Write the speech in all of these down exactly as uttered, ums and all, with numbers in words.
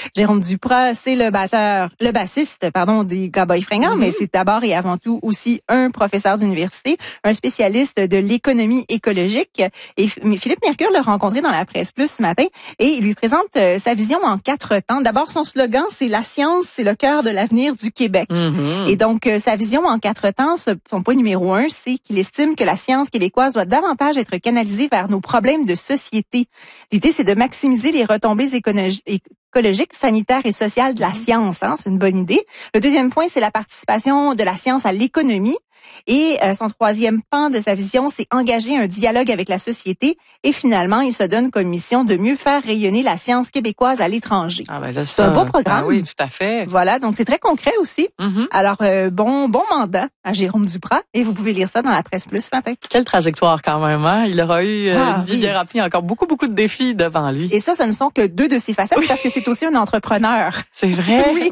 Jérôme Duprat, c'est le batteur, le bassiste, pardon, des Cowboys fringants, mm-hmm. mais c'est d'abord et avant tout aussi un professeur d'université, un spécialiste de l'économie écologique. Et Philippe Mercure l'a rencontré dans la Presse Plus ce matin et il lui présente euh, sa vision en quatre temps. D'abord, son slogan, c'est « La science, c'est le cœur de l'avenir du Québec mm-hmm. ». Et donc, euh, sa vision en quatre temps, son point numéro un, c'est qu'il estime que la science québécoise doit davantage être canalisée vers nos problèmes de société. L'idée, c'est de maximiser les retombées économiques, écologique, sanitaire et sociale de la science. Hein, c'est une bonne idée. Le deuxième point, c'est la participation de la science à l'économie. Et euh, son troisième pan de sa vision, c'est engager un dialogue avec la société. Et finalement, il se donne comme mission de mieux faire rayonner la science québécoise à l'étranger. Ah ben là, ça, c'est un beau programme. Ah oui, tout à fait. Voilà, donc c'est très concret aussi. Mm-hmm. Alors, euh, bon bon mandat à Jérôme Duprat. Et vous pouvez lire ça dans la Presse Plus ce matin. Quelle trajectoire quand même, hein? Il aura eu euh, ah, une vie oui. bien remplie, encore beaucoup, beaucoup de défis devant lui. Et ça, ce ne sont que deux de ses facettes, oui. parce que c'est aussi un entrepreneur. C'est vrai? Oui.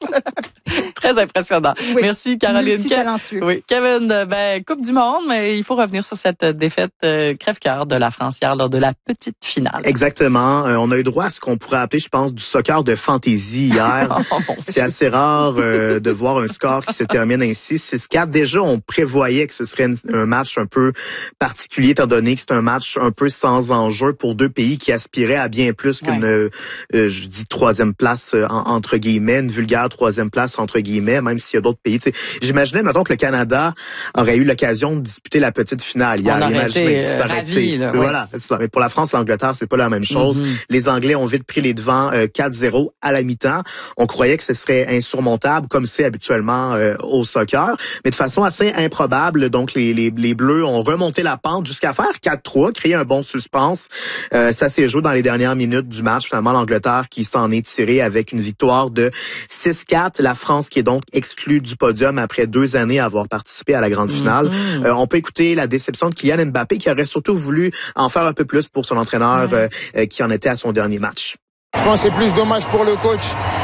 Très impressionnant. Oui. Merci, Caroline. Multi-talentueux. Oui, Kevin, ben, Coupe du Monde, mais il faut revenir sur cette défaite euh, crève-cœur de la France hier lors de la petite finale. Exactement. Euh, on a eu droit à ce qu'on pourrait appeler, je pense, du soccer de fantaisie hier. oh, C'est assez rare euh, de voir un score qui se termine ainsi. six quatre. Déjà, on prévoyait que ce serait un match un peu particulier, étant donné que c'est un match un peu sans enjeu pour deux pays qui aspiraient à bien plus qu'une, ouais. euh, je dis, troisième place, euh, entre guillemets, une vulgaire troisième place, entre guillemets, même s'il y a d'autres pays. T'sais, j'imaginais, mettons, que le Canada aurait eu l'occasion de disputer la petite finale hier. On aurait Imaginez, été euh, ravis, là, voilà. Ouais. Mais pour la France, l'Angleterre, c'est pas la même chose. Mm-hmm. Les Anglais ont vite pris les devants euh, quatre zéro à la mi-temps. On croyait que ce serait insurmontable, comme c'est habituellement euh, au soccer, mais de façon assez improbable. Donc, les, les, les Bleus ont remonté la pente jusqu'à faire quatre trois, créer un bon suspense. Euh, ça s'est joué dans les dernières minutes du match. Finalement, l'Angleterre qui s'en est tirée avec une victoire de six quatre. La France qui est donc exclue du podium après deux années à avoir participé à la grande finale. Mm-hmm. Euh, on peut écouter la déception de Kylian Mbappé qui aurait surtout voulu en faire un peu plus pour son entraîneur ouais. euh, qui en était à son dernier match. Je pense que c'est plus dommage pour le coach.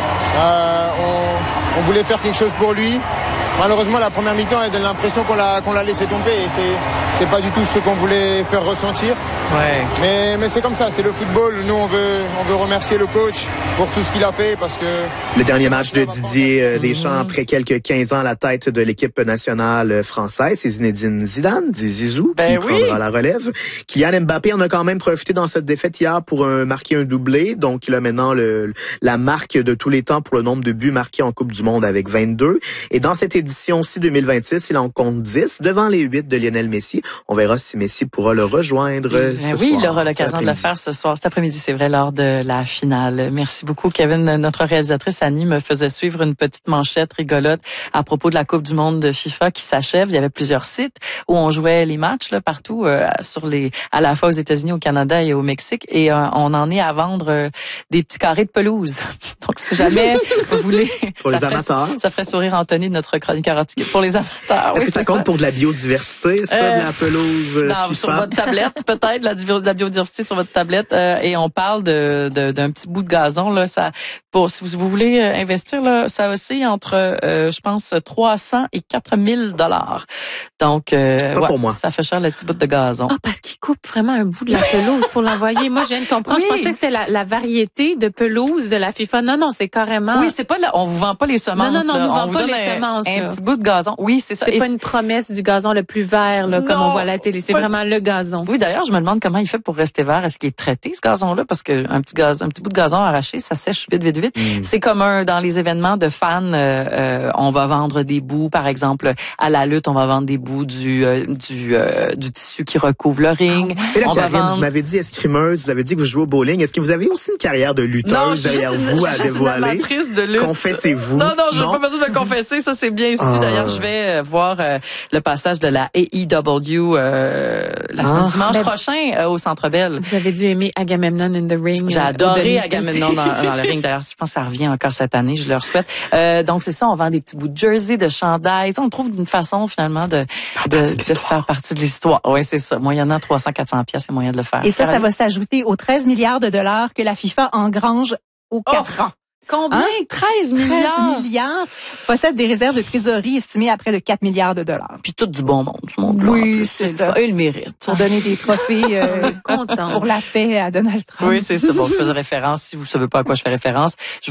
Euh, on, on voulait faire quelque chose pour lui. Malheureusement, la première mi-temps, elle donne l'impression qu'on l'a, qu'on l'a laissé tomber et c'est, c'est pas du tout ce qu'on voulait faire ressentir. Ouais. Mais, mais c'est comme ça, c'est le football. Nous, on veut, on veut remercier le coach pour tout ce qu'il a fait parce que... Le dernier match de Didier Deschamps mmh. après quelques quinze ans à la tête de l'équipe nationale française, c'est Zinedine Zidane, dit Zizou, ben qui oui. prendra la relève. Kylian Mbappé en a quand même profité dans cette défaite hier pour un, marquer un doublé. Donc, il a maintenant le, la marque de tous les temps pour le nombre de buts marqués en Coupe du Monde avec vingt-deux. Et dans cette édition-ci deux mille vingt-six, il en compte dix devant les huit de Lionel Messi. On verra si Messi pourra le rejoindre ben ce oui, soir. il aura l'occasion de le faire ce soir, cet après-midi, c'est vrai, lors de la finale. Merci beaucoup, Kevin. Notre réalisatrice Annie me faisait suivre une petite manchette rigolote à propos de la Coupe du Monde de FIFA qui s'achève. Il y avait plusieurs sites où on jouait les matchs là, partout, euh, sur les, à la fois aux États-Unis, au Canada et au Mexique. Et euh, on en est à vendre euh, des petits carrés de pelouse. Donc, si jamais vous voulez... Pour ça les ferait, amateurs. Ça ferait sourire Anthony, notre chroniqueur antique. Pour les amateurs. Est-ce oui, que ça compte ça. Pour de la biodiversité, ça, euh, de la pelouse euh, non, FIFA? Sur votre tablette, peut-être, la, de la biodiversité sur votre tablette. Euh, et on parle de, de d'un petit bout de gazon. Là, ça, pour, si vous voulez investir, là, ça oscille entre, euh, je pense, trois cents et quatre mille dollars. Donc, euh, ouais, pour moi. Ça fait cher le petit bout de gazon. Ah, parce qu'il coupe vraiment un bout de la pelouse pour l'envoyer. Moi, je viens de comprendre. Oui. Je pensais que c'était la, la variété de pelouse de la FIFA. Non, non, c'est carrément... Oui, c'est pas là, on vous vend pas les semences. Non, non, non, là. on vous vend on pas vous les un, semences. Un là. petit bout de gazon. Oui, c'est ça. C'est et pas une promesse du gazon le plus vert, là, comme non, on voit à la télé. C'est pas... vraiment le gazon. Oui, d'ailleurs, je me demande comment il fait pour rester vert. Est-ce qu'il est traité, ce gazon-là? Parce que un petit gaz, un petit bout de gazon arraché, ça sèche vite, vite, vite. Mm. C'est comme un, dans les événements de fans, euh, euh, on va vendre des bouts, par exemple, à la lutte, on va vendre des bouts du, euh, du, euh, du tissu qui recouvre le ring. Ah ouais. Et là, on Karine, va vendre... vous m'avez dit escrimeuse, vous avez dit que vous jouez au bowling. Est-ce que vous avez aussi une carrière de lutteuse non, derrière une, vous à dévoiler? De lutte. Confessez-vous. Non, non, je n'ai pas besoin de me confesser. Ça, c'est bien su. Ah. D'ailleurs, je vais voir euh, le passage de la A E W euh, la semaine ah. dimanche ben, prochain euh, au Centre Bell. Vous avez dû aimer Agamemnon in the Ring. J'ai adoré Agamemnon dans, dans le ring. D'ailleurs, je pense que ça revient encore cette année. Je leur souhaite. Euh, donc, c'est ça. On vend des petits bouts de jersey, de chandail. On trouve une façon, finalement, de, de, de, de faire partie de l'histoire. Oui, c'est ça. Moyennant trois cents à quatre cents piastres, il y a moyen de le faire. Et ça, ça va s'ajouter aux treize milliards de dollars que la FIFA engrange aux quatre oh. ans. Combien? Hein? treize milliards. treize milliards. Possède des réserves de trésorerie estimées à près de quatre milliards de dollars. Puis tout du bon monde. Du monde oui, c'est ça. Eux, ils le méritent. Pour donner des trophées euh, pour la paix à Donald Trump. Oui, c'est ça. Bon, je faisais référence. Si vous ne savez pas à quoi je fais référence, je